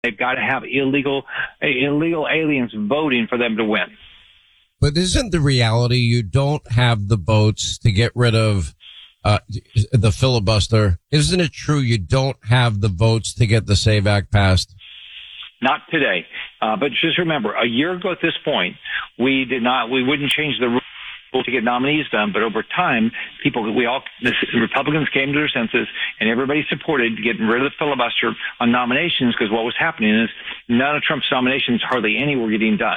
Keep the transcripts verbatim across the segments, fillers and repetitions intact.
They've got to have illegal illegal aliens voting for them to win. But isn't the reality you don't have the votes to get rid of uh, the filibuster? Isn't it true you don't have the votes to get the SAVE Act passed? Not today. Uh, but just remember, a year ago at this point, we did not, we wouldn't change the rules to get nominees done, but over time, people, we all, the Republicans came to their senses, and everybody supported getting rid of the filibuster on nominations, because what was happening is none of Trump's nominations, hardly any, were getting done.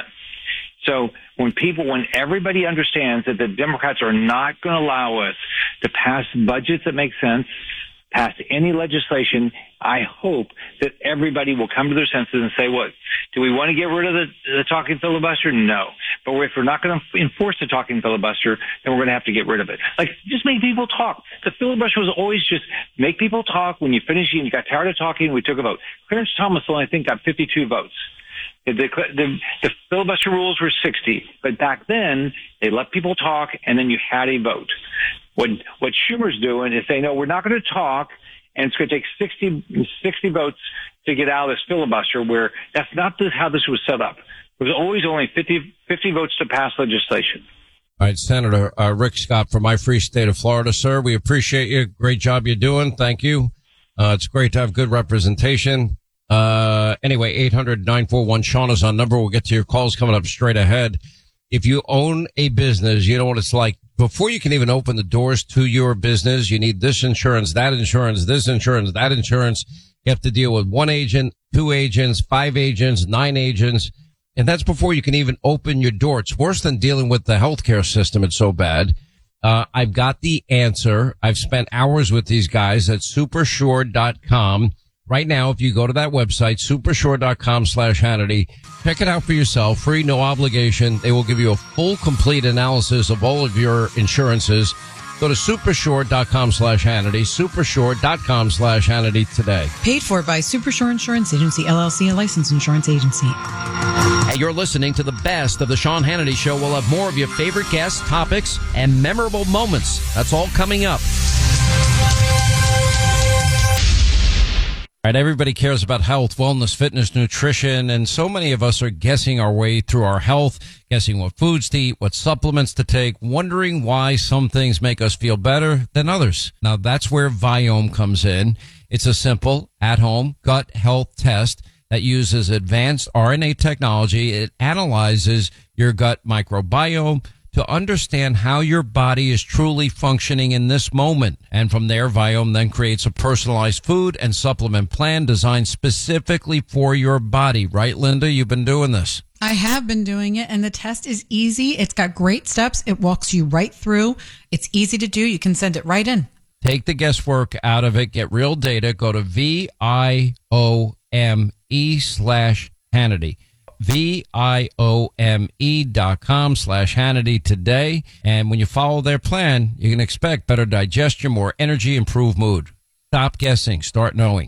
So when people, when everybody understands that the Democrats are not going to allow us to pass budgets that make sense, pass any legislation, I hope that everybody will come to their senses and say, what, do we want to get rid of the, the talking filibuster? No. But if we're not going to enforce the talking filibuster, then we're going to have to get rid of it. Like, just make people talk. The filibuster was always just make people talk. When you finish and you got tired of talking, we took a vote. Clarence Thomas only, I think, got fifty-two votes. The, the, the filibuster rules were sixty, but back then they let people talk, and then you had a vote. What what Schumer's doing is saying, no, we're not going to talk, and it's going to take sixty, sixty votes to get out of this filibuster. Where that's not this, how this was set up. It was always only fifty, fifty votes to pass legislation. All right, Senator uh, Rick Scott from my free state of Florida, sir. We appreciate you. Great job you're doing. Thank you. Uh, it's great to have good representation. Uh, anyway, eight hundred, nine four one, Sean is on number. We'll get to your calls coming up straight ahead. If you own a business, you know what it's like. Before you can even open the doors to your business, you need this insurance, that insurance, this insurance, that insurance. You have to deal with one agent, two agents, five agents, nine agents. And that's before you can even open your door. It's worse than dealing with the healthcare system. It's so bad. Uh, I've got the answer. I've spent hours with these guys at supersure dot com. Right now, if you go to that website, supersure dot com slash Hannity, check it out for yourself. Free, no obligation. They will give you a full, complete analysis of all of your insurances. Go to supersure dot com slash Hannity, supersure dot com slash Hannity today. Paid for by Supersure Insurance Agency, L L C, a licensed insurance agency. Hey, you're listening to the best of the Sean Hannity Show. We'll have more of your favorite guests, topics, and memorable moments. That's all coming up. All right, everybody cares about health, wellness, fitness, nutrition, and so many of us are guessing our way through our health, guessing what foods to eat, what supplements to take, wondering why some things make us feel better than others. Now, that's where Viome comes in. It's a simple, at-home gut health test that uses advanced R N A technology. It analyzes your gut microbiome to understand how your body is truly functioning in this moment. And from there, Viome then creates a personalized food and supplement plan designed specifically for your body. Right, Linda? You've been doing this. I have been doing it, and the test is easy. It's got great steps. It walks you right through. It's easy to do. You can send it right in. Take the guesswork out of it. Get real data. Go to V I O M E slash Hannity. V-I-O-M-E dot com slash Hannity today. And when you follow their plan, you can expect better digestion, more energy, improved mood. Stop guessing. Start knowing.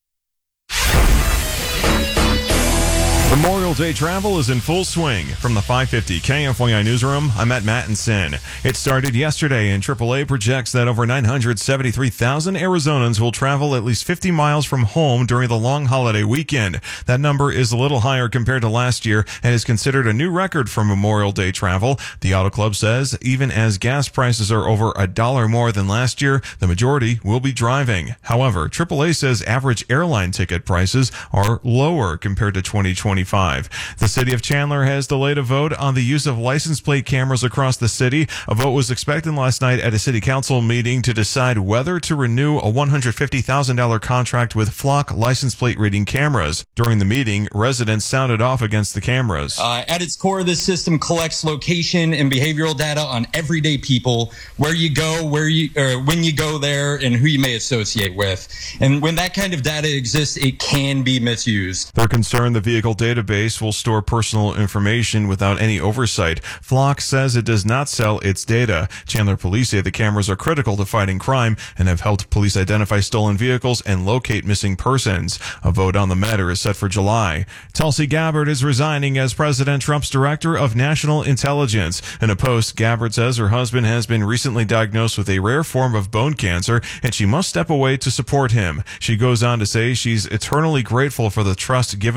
Memorial Day travel is in full swing. From the five fifty K F Y I newsroom, I'm at Mattinson. It started yesterday, and triple A projects that over nine hundred seventy-three thousand Arizonans will travel at least fifty miles from home during the long holiday weekend. That number is a little higher compared to last year and is considered a new record for Memorial Day travel. The Auto Club says even as gas prices are over a dollar more than last year, the majority will be driving. However, triple A says average airline ticket prices are lower compared to twenty twenty-five. The city of Chandler has delayed a vote on the use of license plate cameras across the city. A vote was expected last night at a city council meeting to decide whether to renew a one hundred fifty thousand dollars contract with Flock license plate reading cameras. During the meeting, residents sounded off against the cameras. Uh, at its core, this system collects location and behavioral data on everyday people, where you go, where you, or when you go there, and who you may associate with. And when that kind of data exists, it can be misused. They're concerned the vehicle database database will store personal information without any oversight. Flock says it does not sell its data. Chandler police say the cameras are critical to fighting crime and have helped police identify stolen vehicles and locate missing persons. A vote on the matter is set for July. Tulsi Gabbard is resigning as President Trump's Director of National Intelligence. In a post, Gabbard says her husband has been recently diagnosed with a rare form of bone cancer and she must step away to support him. She goes on to say she's eternally grateful for the trust given